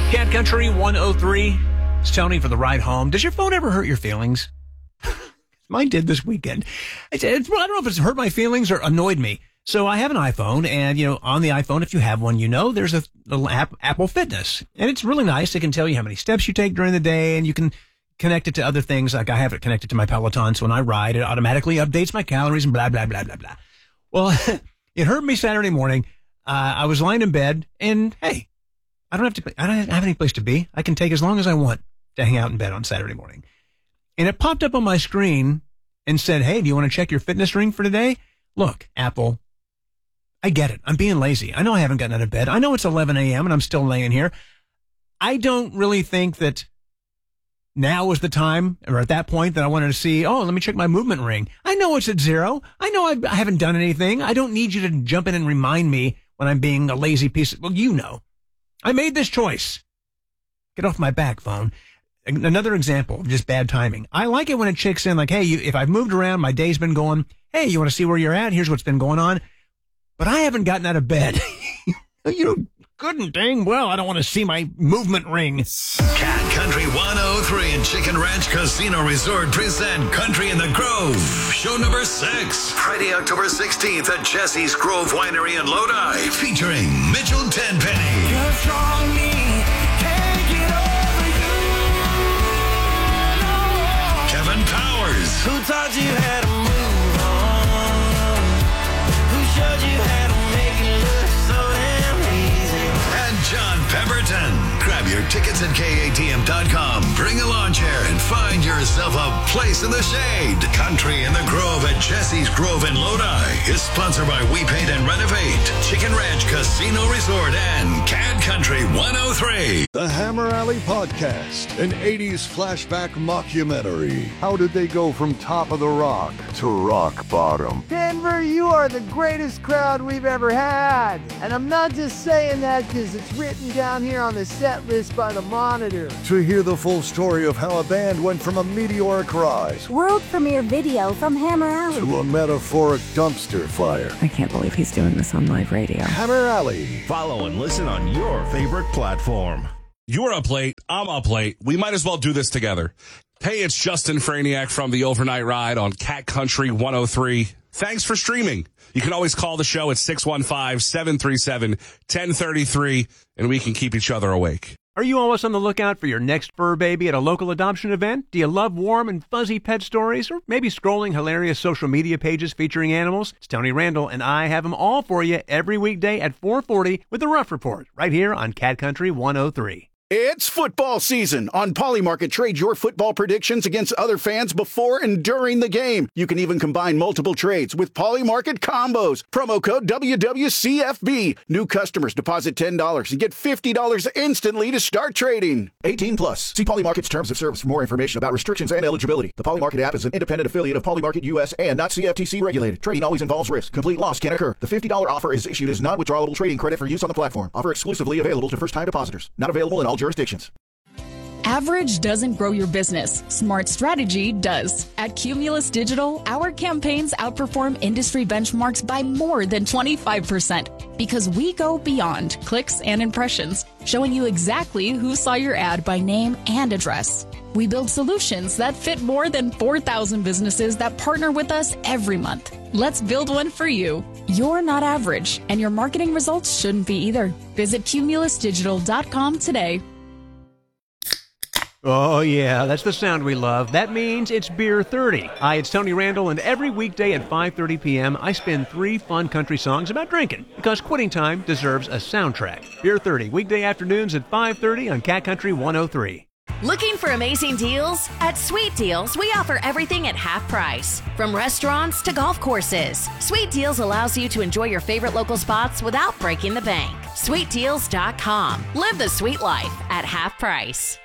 Cat Country 103. It's Tony for the ride home. Does your phone ever hurt your feelings? Mine did this weekend. I don't know if it's hurt my feelings or annoyed me. So I have an iPhone, and, on the iPhone, if you have one, there's a little app, Apple Fitness. And it's really nice. It can tell you how many steps you take during the day, and you can connect it to other things. Like I have it connected to my Peloton, so when I ride, it automatically updates my calories and blah, blah, blah, blah, blah. Well, it hurt me Saturday morning. I was lying in bed, and hey, I don't have any place to be. I can take as long as I want to hang out in bed on Saturday morning. And it popped up on my screen and said, hey, do you want to check your fitness ring for today? Look, Apple, I get it. I'm being lazy. I know I haven't gotten out of bed. I know it's 11 a.m. and I'm still laying here. I don't really think that now was the time, or at that point, that I wanted to see, let me check my movement ring. I know it's at 0. I know I haven't done anything. I don't need you to jump in and remind me when I'm being a lazy piece of, I made this choice. Get off my back, phone. Another example of just bad timing. I like it when it checks in like, hey, if I've moved around, my day's been going, hey, you want to see where you're at? Here's what's been going on. But I haven't gotten out of bed. Good and dang well, I don't want to see my movement ring. Cat Country 103 and Chicken Ranch Casino Resort present Country in the Grove. Show number 6. Friday, October 16th at Jesse's Grove Winery in Lodi. Featuring Mitchell Tenpenny. You're strong, me. Can't get over you. No. Kevin Powers. Who taught you how to move on? Who showed you how to make it look so damn easy? And John Pemberton. Grab your tickets at KATM.com. Bring a lawn chair and find yourself a place in the shade. Country in the Grove at Jesse's Grove in Lodi is sponsored by We Paint and Renovate, Chicken Ranch Casino Resort, and Cat Country 103. The Hammer Alley Podcast, an 80s flashback mockumentary. How did they go from top of the rock to rock bottom? Denver, you are the greatest crowd we've ever had. And I'm not just saying that because it's written down here on the set list by the Monitor. To hear the full story of how a band went from a meteoric rise, world premiere video from Hammer Alley, to a metaphoric dumpster fire. I can't believe he's doing this on live radio. Hammer Alley. Follow and listen on your favorite platform. You're up late. I'm up late. We might as well do this together. Hey, it's Justin Franiak from the Overnight Ride on Cat Country 103. Thanks for streaming. You can always call the show at 615-737-1033, and we can keep each other awake. Are you always on the lookout for your next fur baby at a local adoption event? Do you love warm and fuzzy pet stories? Or maybe scrolling hilarious social media pages featuring animals? It's Tony Randall, and I have them all for you every weekday at 4:40 with the Rough Report, right here on Cat Country 103. It's football season. On Polymarket, trade your football predictions against other fans before and during the game. You can even combine multiple trades with Polymarket combos. Promo code WWCFB. New customers deposit $10 and get $50 instantly to start trading. 18 plus. See Polymarket's terms of service for more information about restrictions and eligibility. The Polymarket app is an independent affiliate of Polymarket US and not CFTC regulated. Trading always involves risk. Complete loss can occur. The $50 offer is issued as non-withdrawable trading credit for use on the platform. Offer exclusively available to first-time depositors. Not available in all jurisdictions. Average doesn't grow your business. Smart strategy does. At Cumulus Digital, our campaigns outperform industry benchmarks by more than 25% because we go beyond clicks and impressions, showing you exactly who saw your ad by name and address. We build solutions that fit more than 4,000 businesses that partner with us every month. Let's build one for you. You're not average, and your marketing results shouldn't be either. Visit cumulusdigital.com today. Oh, yeah, that's the sound we love. That means it's Beer 30. Hi, it's Tony Randall, and every weekday at 5:30 p.m., I spin 3 fun country songs about drinking, because quitting time deserves a soundtrack. Beer 30, weekday afternoons at 5:30 on Cat Country 103. Looking for amazing deals? At Sweet Deals, we offer everything at half price. From restaurants to golf courses, Sweet Deals allows you to enjoy your favorite local spots without breaking the bank. SweetDeals.com. Live the sweet life at half price.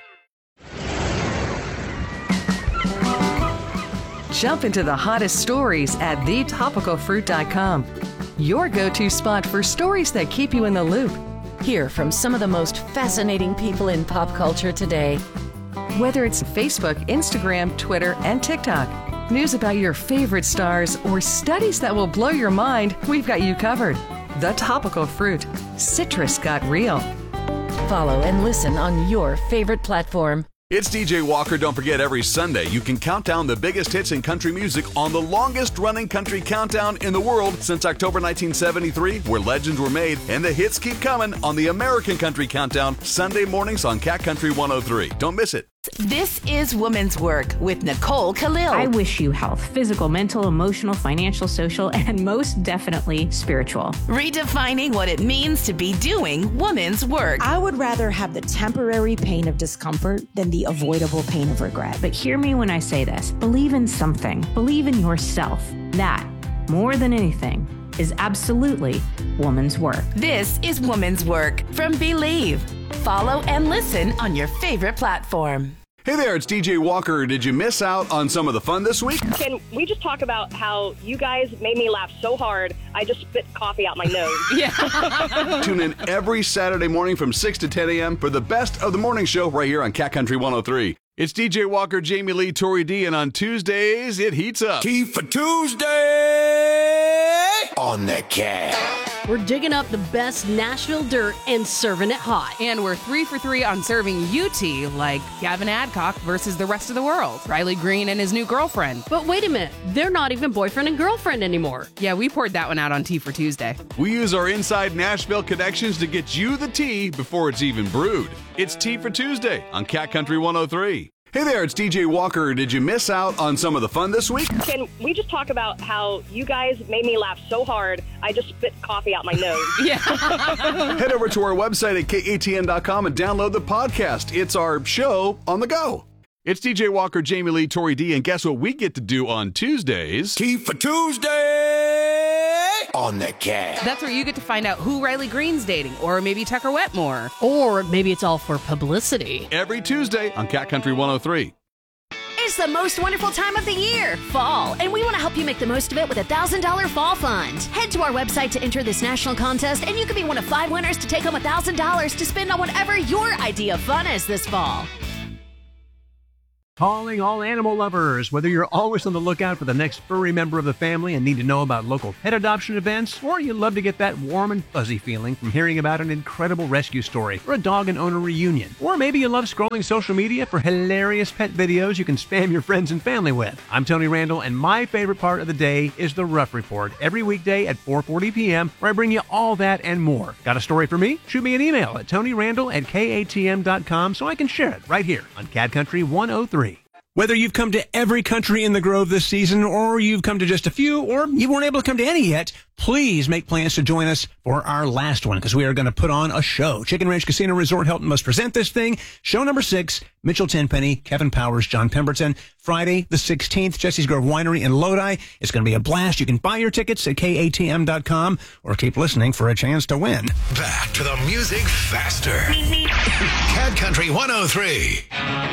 Jump into the hottest stories at thetopicalfruit.com. Your go-to spot for stories that keep you in the loop. Hear from some of the most fascinating people in pop culture today. Whether it's Facebook, Instagram, Twitter, and TikTok, news about your favorite stars, or studies that will blow your mind, we've got you covered. The Topical Fruit. Citrus got real. follow and listen on your favorite platform. It's DJ Walker. Don't forget, every Sunday you can count down the biggest hits in country music on the longest-running country countdown in the world since October 1973, where legends were made, and the hits keep coming on the American Country Countdown, Sunday mornings on Cat Country 103. Don't miss it. This is Women's Work with Nicole Khalil. I wish you health, physical, mental, emotional, financial, social, and most definitely spiritual. Redefining what it means to be doing women's work. I would rather have the temporary pain of discomfort than the avoidable pain of regret. But hear me when I say this. Believe in something. Believe in yourself. That, more than anything, is absolutely woman's work. This is Woman's Work from Believe. Follow and listen on your favorite platform. Hey there, it's DJ Walker. Did you miss out on some of the fun this week? Can we just talk about how you guys made me laugh so hard, I just spit coffee out my nose? Yeah. Tune in every Saturday morning from 6 to 10 a.m. for the best of the morning show right here on Cat Country 103. It's DJ Walker, Jamie Lee, Tori D, and on Tuesdays, it heats up. Tea for Tuesday on the Cat. We're digging up the best Nashville dirt and serving it hot. And we're 3 for 3 on serving you tea, like Gavin Adcock versus the rest of the world, Riley Green and his new girlfriend. But wait a minute, they're not even boyfriend and girlfriend anymore. Yeah, we poured that one out on Tea for Tuesday. We use our inside Nashville connections to get you the tea before it's even brewed. It's Tea for Tuesday on Cat Country 103. Hey there, it's DJ Walker. Did you miss out on some of the fun this week? Can we just talk about how you guys made me laugh so hard, I just spit coffee out my nose? Yeah. Head over to our website at katn.com and download the podcast. It's our show on the go. It's DJ Walker, Jamie Lee, Tori D, and guess what we get to do on Tuesdays? Tea for Tuesday on the Cat. That's where you get to find out who Riley Green's dating, or maybe Tucker Wetmore. Or maybe it's all for publicity. Every Tuesday on Cat Country 103. It's the most wonderful time of the year, fall, and we want to help you make the most of it with a $1,000 fall fund. Head to our website to enter this national contest, and you can be one of 5 winners to take home $1,000 to spend on whatever your idea of fun is this fall. Calling all animal lovers. Whether you're always on the lookout for the next furry member of the family and need to know about local pet adoption events, or you love to get that warm and fuzzy feeling from hearing about an incredible rescue story or a dog and owner reunion, or maybe you love scrolling social media for hilarious pet videos you can spam your friends and family with. I'm Tony Randall, and my favorite part of the day is the Rough Report, every weekday at 4:40 p.m., where I bring you all that and more. Got a story for me? Shoot me an email at tonyrandall@katm.com so I can share it right here on Cat Country 103. Whether you've come to every country in the Grove this season, or you've come to just a few, or you weren't able to come to any yet, please make plans to join us for our last one, because we are going to put on a show. Chicken Ranch Casino Resort Hilton must present this thing. Show number 6, Mitchell Tenpenny, Kevin Powers, John Pemberton. Friday the 16th, Jesse's Grove Winery in Lodi. It's going to be a blast. You can buy your tickets at katm.com, or keep listening for a chance to win. Back to the music faster. Cat Country 103.